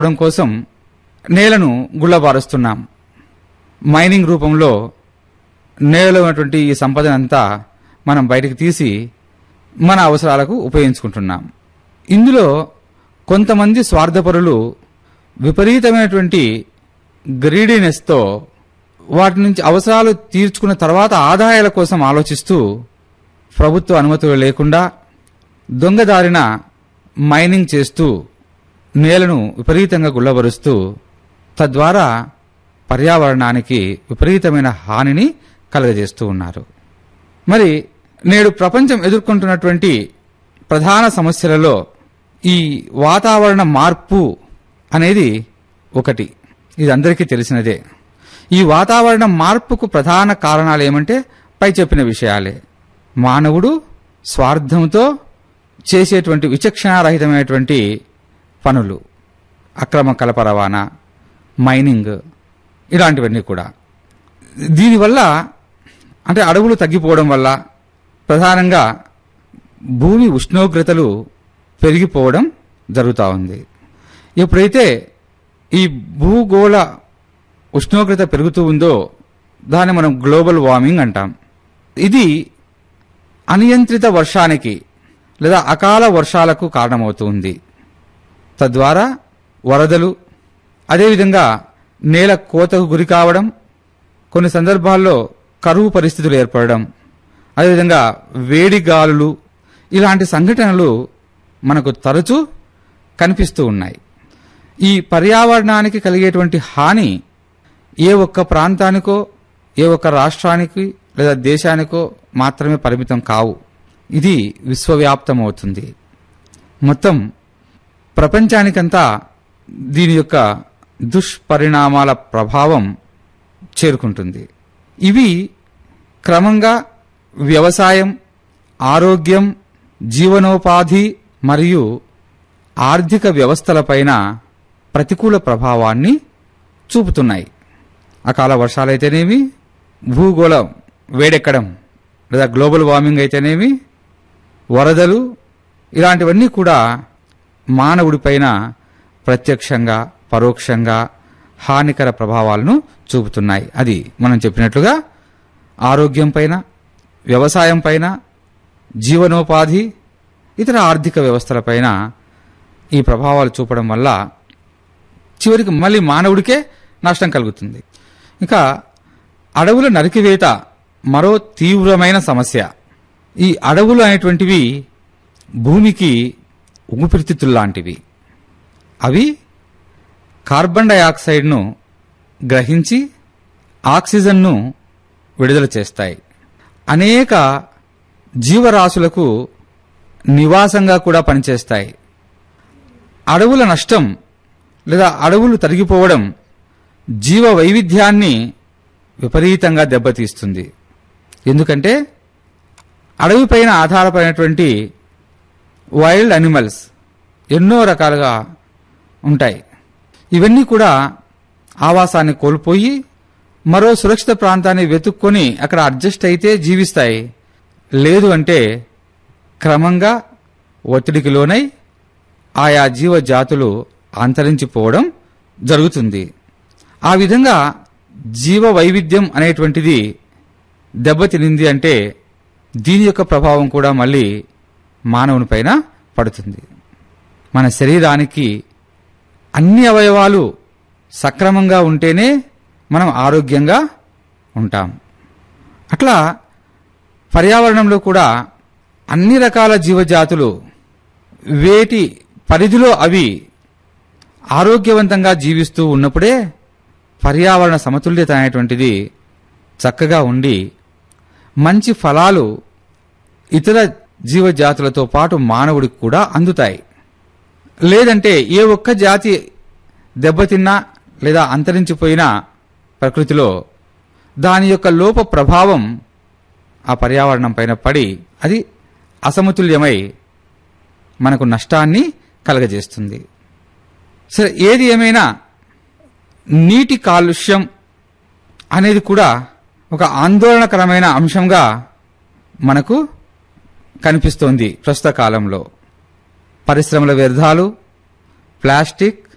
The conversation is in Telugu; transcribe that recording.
కోసం నేలను గుల్లబారుస్తున్నాం. మైనింగ్ రూపంలో నేలలో ఉన్నటువంటి ఈ సంపదనంతా మనం బయటకు తీసి మన అవసరాలకు ఉపయోగించుకుంటున్నాం. ఇందులో కొంతమంది స్వార్థపరులు విపరీతమైనటువంటి గ్రీడీనెస్తో వాటి నుంచి అవసరాలు తీర్చుకున్న తర్వాత ఆదాయాల కోసం ఆలోచిస్తూ ప్రభుత్వ అనుమతులు లేకుండా దొంగదారిన మైనింగ్ చేస్తూ నేలను విపరీతంగా గుల్లబరుస్తూ తద్వారా పర్యావరణానికి విపరీతమైన హానిని కలుగజేస్తూ ఉన్నారు. మరి నేడు ప్రపంచం ఎదుర్కొంటున్నటువంటి ప్రధాన సమస్యలలో ఈ వాతావరణ మార్పు అనేది ఒకటి. ఇది అందరికీ తెలిసినదే. ఈ వాతావరణ మార్పుకు ప్రధాన కారణాలు ఏమంటే పై చెప్పిన విషయాలే. మానవుడు స్వార్థంతో చేసేటువంటి విచక్షణారహితమైనటువంటి పనులు, అక్రమ కలప రవాణా, మైనింగ్, ఇలాంటివన్నీ కూడా. దీనివల్ల అంటే అడవులు తగ్గిపోవడం వల్ల ప్రధానంగా భూమి ఉష్ణోగ్రతలు పెరిగిపోవడం జరుగుతూ ఉంది. ఎప్పుడైతే ఈ భూగోళ ఉష్ణోగ్రత పెరుగుతూ ఉందో దాన్ని మనం గ్లోబల్ వార్మింగ్ అంటాం. ఇది అనియంత్రిత వర్షానికి లేదా అకాల వర్షాలకు కారణమవుతుంది. తద్వారా వరదలు, అదేవిధంగా నేల కోతకు గురి కావడం, కొన్ని సందర్భాల్లో కరువు పరిస్థితులు ఏర్పడడం, అదేవిధంగా వేడి గాలులు, ఇలాంటి సంఘటనలు మనకు తరచూ కనిపిస్తూ ఉన్నాయి. ఈ పర్యావరణానికి కలిగేటువంటి హాని ఏ ఒక్క ప్రాంతానికో, ఏ ఒక్క రాష్ట్రానికి లేదా దేశానికో మాత్రమే పరిమితం కావు. ఇది విశ్వవ్యాప్తమవుతుంది. మొత్తం ప్రపంచానికంతా దీని యొక్క దుష్పరిణామాల ప్రభావం చేరుకుంటుంది. ఇవి క్రమంగా వ్యవసాయం, ఆరోగ్యం, జీవనోపాధి మరియు ఆర్థిక వ్యవస్థలపైన ప్రతికూల ప్రభావాన్ని చూపుతున్నాయి. అకాల వర్షాలైతేనేమి, భూగోళం వేడెక్కడం లేదా గ్లోబల్ వార్మింగ్ అయితేనేమి, వరదలు, ఇలాంటివన్నీ కూడా మానవుడిపైన ప్రత్యక్షంగా పరోక్షంగా హానికర ప్రభావాలను చూపుతున్నాయి. అది మనం చెప్పినట్లుగా ఆరోగ్యం పైన, వ్యవసాయం పైన, జీవనోపాధి, ఇతర ఆర్థిక వ్యవస్థలపైన ఈ ప్రభావాలు చూపడం వల్ల చివరికి మళ్ళీ మానవుడికే నష్టం కలుగుతుంది. ఇంకా అడవుల నరికివేత మరో తీవ్రమైన సమస్య. ఈ అడవులు అనేటువంటివి భూమికి ఊపిరితిత్తుల్లాంటివి. అవి కార్బన్ డయాక్సైడ్ను గ్రహించి ఆక్సిజన్ను విడుదల చేస్తాయి. అనేక జీవరాశులకు నివాసంగా కూడా పనిచేస్తాయి. అడవుల నష్టం లేదా అడవులు తరిగిపోవడం జీవ వైవిధ్యాన్ని విపరీతంగా దెబ్బతీస్తుంది. ఎందుకంటే అడవిపైన ఆధారపడినటువంటి వైల్డ్ అనిమల్స్ ఎన్నో రకాలుగా ఉంటాయి. ఇవన్నీ కూడా ఆవాసాన్ని కోల్పోయి మరో సురక్షిత ప్రాంతాన్ని వెతుక్కొని అక్కడ అడ్జస్ట్ అయితే జీవిస్తాయి. లేదు అంటే క్రమంగా ఒత్తిడికి లోనై ఆయా జీవజాతులు అంతరించిపోవడం జరుగుతుంది. ఆ విధంగా జీవ వైవిధ్యం అనేటువంటిది దెబ్బతినింది అంటే దీని యొక్క ప్రభావం కూడా మళ్ళీ మానవుని పైన పడుతుంది. మన శరీరానికి అన్ని అవయవాలు సక్రమంగా ఉంటేనే మనం ఆరోగ్యంగా ఉంటాం. అట్లా పర్యావరణంలో కూడా అన్ని రకాల జీవజాతులు వేటి పరిధిలో అవి ఆరోగ్యవంతంగా జీవిస్తూ ఉన్నప్పుడే పర్యావరణ సమతుల్యత అనేటువంటిది చక్కగా ఉండి మంచి ఫలాలు ఇతర జీవజాతులతో పాటు మానవుడికి కూడా అందుతాయి. లేదంటే ఏ ఒక్క జాతి దెబ్బతిన్నా లేదా అంతరించిపోయినా ప్రకృతిలో దాని యొక్క లోప ప్రభావం ఆ పర్యావరణం పైన పడి అది అసమతుల్యమై మనకు నష్టాన్ని కలగజేస్తుంది. సరే, ఏది ఏమైనా నీటి కాలుష్యం అనేది కూడా ఒక ఆందోళనకరమైన అంశంగా మనకు కనిపిస్తోంది ప్రస్తుత కాలంలో. పరిశ్రమల వ్యర్థాలు, ప్లాస్టిక్,